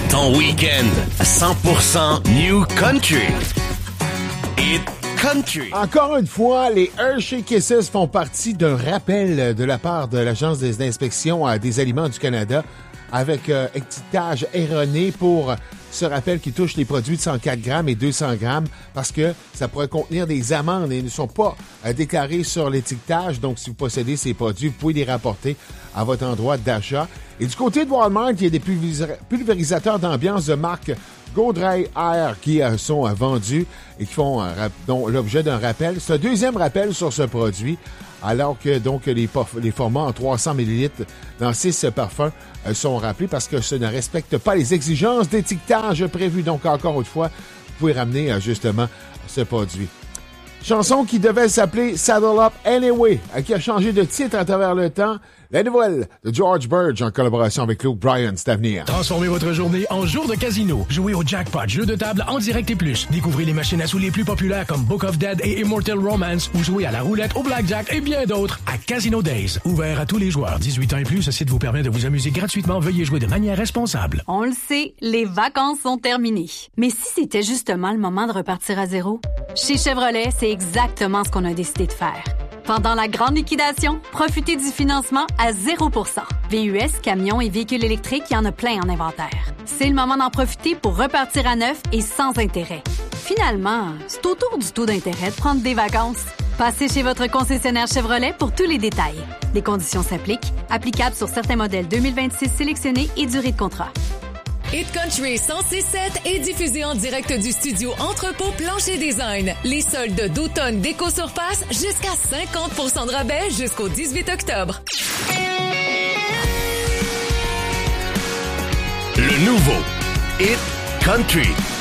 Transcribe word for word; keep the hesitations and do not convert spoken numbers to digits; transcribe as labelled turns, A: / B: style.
A: Ton week-end cent pour cent New Country. Hit Country.
B: Encore une fois, les Hershey Kisses font partie d'un rappel de la part de l'Agence d'inspection des aliments du Canada avec euh, étiquetage erroné pour ce rappel qui touche les produits de cent quatre grammes et deux cents grammes parce que ça pourrait contenir des amendes et ne sont pas euh, déclarés sur l'étiquetage. Donc, si vous possédez ces produits, vous pouvez les rapporter à votre endroit d'achat. Et du côté de Walmart, il y a des pulvérisateurs d'ambiance de marque Go Dry Air qui euh, sont euh, vendus et qui font euh, dont l'objet d'un rappel. C'est un deuxième rappel sur ce produit, alors que donc les, les formats en trois cents millilitres dans six parfums euh, sont rappelés parce que ce ne respecte pas les exigences d'étiquetage prévues. Donc, encore une fois, vous pouvez ramener euh, justement ce produit. Chanson qui devait s'appeler Saddle Up Anyway, qui a changé de titre à travers le temps. La nouvelle de George Burge en collaboration avec Luke Bryan, c'est à venir.
C: Transformez votre journée en jour de casino. Jouez au jackpot, jeu de table en direct et plus. Découvrez les machines à sous les plus populaires comme Book of Dead et Immortal Romance ou jouez à la roulette, au blackjack et bien d'autres à Casino Days. Ouvert à tous les joueurs. dix-huit ans et plus, ce site vous permet de vous amuser gratuitement. Veuillez jouer de manière responsable.
D: On le sait, les vacances sont terminées. Mais si c'était justement le moment de repartir à zéro? Chez Chevrolet, c'est exactement ce qu'on a décidé de faire. Pendant la grande liquidation, profitez du financement à zéro pour cent. V U S, camions et véhicules électriques, il y en a plein en inventaire. C'est le moment d'en profiter pour repartir à neuf et sans intérêt. Finalement, c'est autour du taux d'intérêt de prendre des vacances. Passez chez votre concessionnaire Chevrolet pour tous les détails. Les conditions s'appliquent, applicables sur certains modèles deux mille vingt-six sélectionnés et durée de contrat.
E: Hit Country cent six sept est diffusé en direct du studio Entrepôt Plancher Design. Les soldes d'automne déco surface jusqu'à cinquante pour cent de rabais jusqu'au dix-huit octobre.
A: Le nouveau Hit Country.